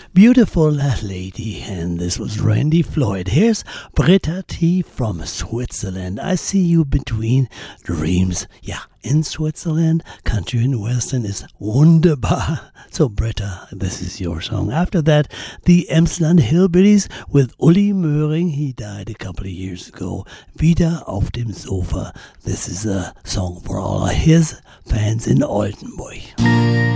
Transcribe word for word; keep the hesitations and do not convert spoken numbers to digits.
Beautiful Lady, and this was Randy Floyd. Here's Britta T. from Switzerland. I see you between dreams. Yeah, in Switzerland, country and western is wunderbar. So Britta, this is your song. After that, the Emsland Hillbillies with Uli Möhring. He died a couple of years ago. Wieder auf dem Sofa. This is a song for all of his fans in Oldenburg.